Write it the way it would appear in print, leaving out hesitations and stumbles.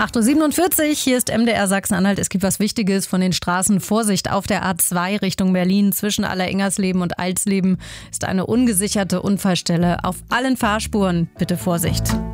8.47 Uhr, hier ist MDR Sachsen-Anhalt. Es gibt was Wichtiges von den Straßen. Vorsicht, auf der A2 Richtung Berlin zwischen Allerengersleben und Alsleben ist eine ungesicherte Unfallstelle. Auf allen Fahrspuren bitte Vorsicht.